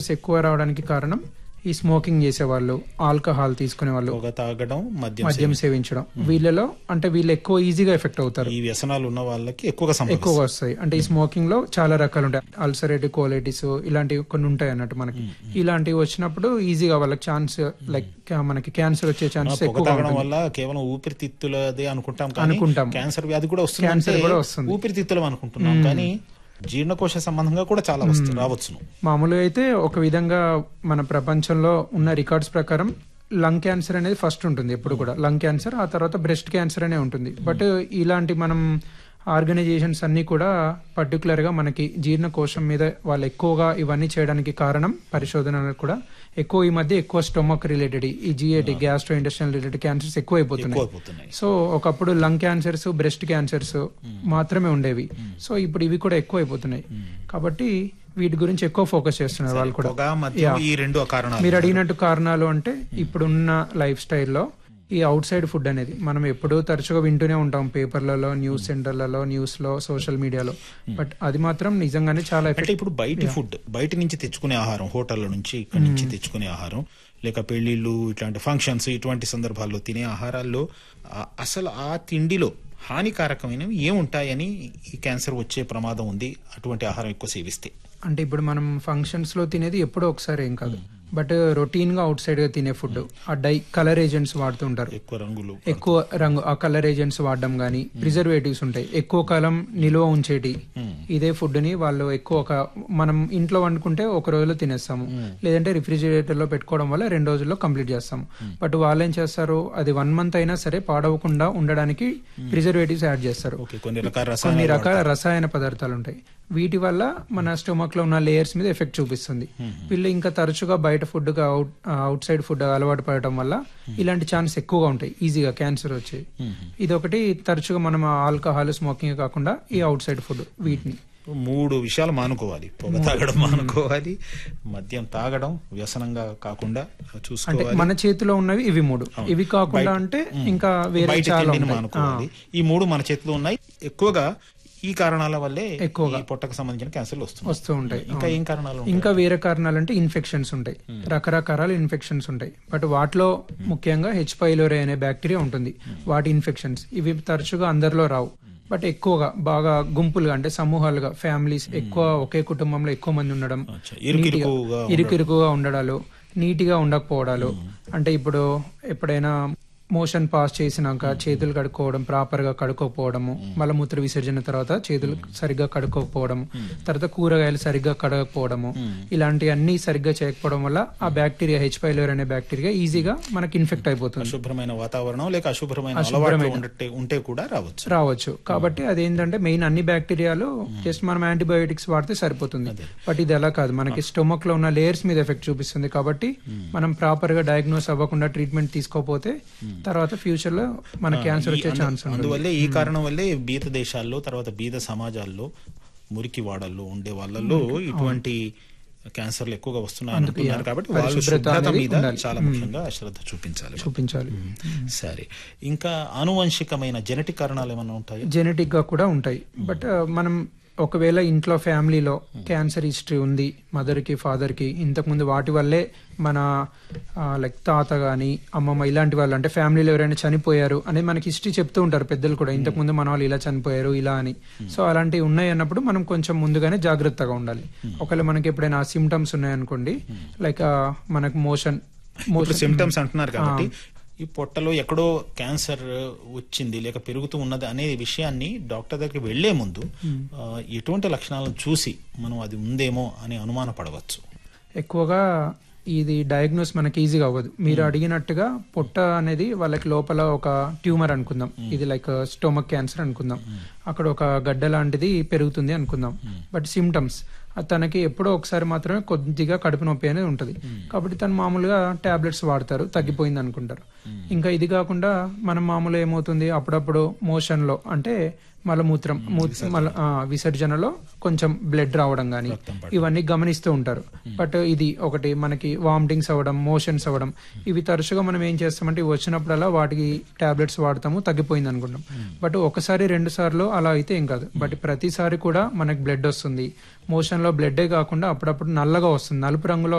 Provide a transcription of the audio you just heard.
Cancers ఎక్కువ రావడానికి కారణం ఈ స్మోకింగ్ చేసేవాళ్ళు, ఆల్కహాల్ తీసుకునే వాళ్ళు, పొగ తాగడం, మద్యం సేవించడం, వీళ్ళలో అంటే వీళ్ళు ఎక్కువ ఈజీగా ఎఫెక్ట్ అవుతారు. ఈ వ్యసనాలు ఉన్న వాళ్ళకి ఎక్కువగా వస్తాయి. అంటే ఈ స్మోకింగ్ లో చాలా రకాలు ఉంటాయి. అల్సరేటివ్ కోలైటిస్ ఇలాంటివి కొన్ని ఉంటాయి అన్నట్టు మనకి. ఇలాంటివి వచ్చినప్పుడు ఈజీగా వాళ్ళకి ఛాన్స్ లైక్ మనకి క్యాన్సర్ వచ్చే ఛాన్స్ ఎక్కువ వల్ల కేవలం ఊపిరితిత్తులదే అనుకుంటాం. క్యాన్సర్ వ్యాధి కూడా వస్తుంది, ఊపిరితిత్తులు అనుకుంటున్నాం, కానీ జీర్ణకోశ సంబంధంగా కూడా చాలా రావచ్చు. మామూలుగా అయితే ఒక విధంగా మన ప్రపంచంలో ఉన్న రికార్డ్స్ ప్రకారం లంగ్ క్యాన్సర్ అనేది ఫస్ట్ ఉంటుంది ఎప్పుడు కూడా. లంగ్ క్యాన్సర్, ఆ తర్వాత బ్రెస్ట్ క్యాన్సర్ అనే ఉంటుంది. బట్ ఇలాంటి మనం ఆర్గనైజేషన్స్ అన్ని కూడా పర్టికులర్ గా మనకి జీర్ణకోశం మీద వాళ్ళు ఎక్కువగా ఇవన్నీ చేయడానికి కారణం పరిశోధనలు కూడా ఎక్కువ ఈ మధ్య ఎక్కువ స్టొమక్ రిలేటెడ్ ఈ GIT gastro intestinal related cancers ఎక్కువ అయిపోతున్నాయి. సో ఒకప్పుడు లంగ్ క్యాన్సర్స్, బ్రెస్ట్ క్యాన్సర్స్ మాత్రమే ఉండేవి. సో ఇప్పుడు ఇవి కూడా ఎక్కువ అయిపోతున్నాయి. కాబట్టి వీటి గురించి ఎక్కువ ఫోకస్ చేస్తున్నారు వాళ్ళు కూడా. మీరు అడిగినట్టు కారణాలు అంటే ఇప్పుడున్న లైఫ్ స్టైల్లో ఈ అవుట్ సైడ్ ఫుడ్ అనేది మనం ఎప్పుడూ తరచుగా వింటూనే ఉంటాం పేపర్లలో, న్యూస్ సెంటర్లలో, న్యూస్ లో, సోషల్ మీడియాలో. బట్ అది మాత్రం నిజంగానే చాలా అంటే ఇప్పుడు బయట ఫుడ్, బయట నుంచి తెచ్చుకునే ఆహారం, హోటళ్ల నుంచి ఇక్కడి నుంచి తెచ్చుకునే ఆహారం, లేక పెళ్లిళ్ళు ఇట్లాంటి ఫంక్షన్స్ ఇటువంటి సందర్భాల్లో తినే ఆహారాల్లో అసలు ఆ తిండిలో హానికారకమైనవి ఏముంటాయని ఈ క్యాన్సర్ వచ్చే ప్రమాదం ఉంది అటువంటి ఆహారం ఎక్కువ సేవిస్తే? అంటే ఇప్పుడు మనం ఫంక్షన్స్ లో తినేది ఎప్పుడో ఒకసారి ఏం కాదు, బట్ రొటీన్ గా అవుట్ సైడ్ గా తినే ఫుడ్ ఆ కలర్ ఏజెంట్స్ వాడుతుంటారు, ఎక్కువ రంగు ఆ కలర్ ఏజెంట్స్ వాడడం గానీ, ప్రిజర్వేటివ్స్ ఉంటాయి, ఎక్కువ కాలం నిల్వ ఉంచేటి. ఇదే ఫుడ్ ని వాళ్ళు మనం ఇంట్లో వండుకుంటే ఒక రోజులో తినేస్తాము, లేదంటే రిఫ్రిజిరేటర్ లో పెట్టుకోవడం వల్ల 2 రోజుల్లో కంప్లీట్ చేస్తాము. బట్ వాళ్ళు ఏం చేస్తారు, అది 1 month అయినా సరే పాడవకుండా ఉండడానికి ప్రిజర్వేటివ్స్ యాడ్ చేస్తారు. కొన్ని రకాల రసాయన పదార్థాలు ఉంటాయి. వీటి వల్ల మన స్టొమక్ లో ఉన్న లేయర్స్ మీద ఎఫెక్ట్ చూపిస్తుంది. వీళ్ళు ఇంకా తరచుగా బయట ఫుడ్ అవుట్ సైడ్ ఫుడ్ అలవాటు పడటం వల్ల ఇలాంటి ఛాన్స్ ఎక్కువగా ఉంటాయి, ఈజీగా క్యాన్సర్ వచ్చేది. ఇదొకటి తరచుగా మనం ఆల్కహాల్, స్మోకింగ్ కాకుండా ఈ అవుట్ సైడ్ ఫుడ్, వీటిని 3 విషయాలు మానుకోవాలి. పొగ తాగడం మానుకోవాలి, మద్యం తాగడం వ్యసనంగా కాకుండా చూసుకోవాలి. మన చేతిలో ఉన్నవి ఇవి 3. ఇవి కాకుండా అంటే ఇంకా వేరే చాలా మానుకోవాలి. ఈ 3 మన చేతిలో ఉన్నాయి. ఎక్కువగా ఈ కారణాల వల్లే ఎక్కువగా పొట్టకు సంబంధించిన క్యాన్సర్లు వస్తూ ఉంటాయి. ఇంకా ఏం కారణాలు? ఇంకా వేరే కారణాలు అంటే ఇన్ఫెక్షన్స్ ఉంటాయి, రకరకాల ఇన్ఫెక్షన్స్ ఉంటాయి. బట్ వాటిలో ముఖ్యంగా హెచ్ పైలోరీ అనే బ్యాక్టీరియా ఉంటుంది. వాటి ఇన్ఫెక్షన్స్ ఇవి తరచుగా అందరిలో రావు, బట్ ఎక్కువగా బాగా గుంపులుగా అంటే సమూహాలుగా, ఫ్యామిలీస్ ఎక్కువ ఒకే కుటుంబంలో ఎక్కువ మంది ఉండడం, ఇరుకిరుకుగా ఉండడాలు, నీటిగా ఉండకపోవడాలు. అంటే ఇప్పుడు ఎప్పుడైనా మోషన్ పాస్ చేసినాక చేతులు కడుక్కోవడం, ప్రాపర్ గా కడుక్కోకపోవడము, మలమూత్ర విసర్జన తర్వాత చేతులు సరిగ్గా కడుక్కోకపోవడము, తర్వాత కూరగాయలు సరిగ్గా కడగకపోవడము, ఇలాంటివన్నీ సరిగ్గా చేయకపోవడం వల్ల ఆ బ్యాక్టీరియా హెచ్ పైలోరీ అనే బ్యాక్టీరియా ఈజీగా మనకి ఇన్ఫెక్ట్ అయిపోతుంది. అశుభ్రమైన వాతావరణం లేక అశుభ్రమైన ఉంటే కూడా రావచ్చు. కాబట్టి అదేంటంటే మెయిన్ అన్ని బ్యాక్టీరియాలు జస్ట్ మనం యాంటీబయోటిక్స్ వాడితే సరిపోతుంది. బట్ ఇది అలా కాదు, మనకి స్టొమక్ లో ఉన్న లేయర్స్ మీద ఎఫెక్ట్ చూపిస్తుంది. కాబట్టి మనం ప్రాపర్ గా డయాగ్నోస్ అవ్వకుండా ట్రీట్మెంట్ తీసుకోకపోతే తర్వాత ఫ్యూచర్ లో మన క్యాన్సర్ వచ్చే ఛాన్స్ ఉంది. అందువల్లే ఈ కారణం వల్లే బీద దేశాల్లో, తర్వాత బీద సమాజాల్లో, మురికి వాడల్లో ఉండే వాళ్ళలో ఇటువంటి క్యాన్సర్లు ఎక్కువగా వస్తున్నాయి అనుకుంటున్నారు. కాబట్టి వాళ్ళు శుభ్రత మీద చాలా ముఖ్యంగా శ్రద్ధ చూపించాలి. సరే, ఇంకా ఆనువంశికమైన జెనెటిక్ కారణాలు ఏమైనా ఉంటాయి? జెనెటిక్ గా కూడా ఉంటాయి. బట్ మనం ఒకవేళ ఇంట్లో ఫ్యామిలీలో క్యాన్సర్ హిస్టరీ ఉంది, మదర్ కి, ఫాదర్ కి, ఇంతకుముందు వాటి వల్లే మన లైక్ తాత గాని, అమ్మమ్మ ఇలాంటి వాళ్ళు అంటే ఫ్యామిలీలో ఎవరైనా చనిపోయారు అనేది మనకి హిస్టరీ చెప్తూ ఉంటారు పెద్దలు కూడా, ఇంతకుముందు మన వాళ్ళు ఇలా చనిపోయారు ఇలా అని. సో అలాంటివి ఉన్నాయి అన్నప్పుడు మనం కొంచెం ముందుగానే జాగ్రత్తగా ఉండాలి. ఒకవేళ మనకి ఎప్పుడైనా సిమ్టమ్స్ ఉన్నాయనుకోండి, లైక్ మనకు మోషన్ సిమ్టమ్స్ అంటున్నారు కాబట్టి ఈ పొట్టలో ఎక్కడో క్యాన్సర్ వచ్చింది లేక పెరుగుతూ ఉన్నది అనే విషయాన్ని డాక్టర్ దగ్గరికి వెళ్లే ముందు ఎటువంటి లక్షణాలను చూసి మనం అది ఉందేమో అని అనుమాన పడవచ్చు? ఎక్కువగా ఇది డయాగ్నోస్ మనకి ఈజీగా అవ్వదు. మీరు అడిగినట్టుగా పొట్ట అనేది వాళ్ళకి లోపల ఒక ట్యూమర్ అనుకుందాం, ఇది లైక్ స్టొమక్ క్యాన్సర్ అనుకుందాం, అక్కడ ఒక గడ్డ లాంటిది పెరుగుతుంది అనుకుందాం. బట్ సిమ్టమ్స్ తనకి ఎప్పుడో ఒకసారి మాత్రమే కొద్దిగా కడుపు నొప్పి అనేది ఉంటుంది. కాబట్టి తను మామూలుగా టాబ్లెట్స్ వాడతారు, తగ్గిపోయింది అనుకుంటారు. ఇంకా ఇది కాకుండా మనం మామూలుగా ఏమవుతుంది, అప్పుడప్పుడు మోషన్ లో అంటే మలమూత్రం విసర్జనలో కొంచెం బ్లడ్ రావడం గానీ ఇవన్నీ గమనిస్తూ ఉంటారు. బట్ ఇది ఒకటి మనకి వామిటింగ్స్ అవ్వడం, మోషన్స్ అవ్వడం, ఇవి తరచుగా మనం ఏం చేస్తామంటే వచ్చినప్పుడల్లా వాటికి టాబ్లెట్స్ వాడతాము, తగ్గిపోయింది అనుకుంటాం. బట్ 1-2 సార్లు అలా అయితే ఏం కాదు. బట్ ప్రతిసారి కూడా మనకి బ్లడ్ వస్తుంది, మోషన్ లో బ్లడ్డే కాకుండా అప్పుడప్పుడు నల్లగా వస్తుంది, నలుపు రంగులో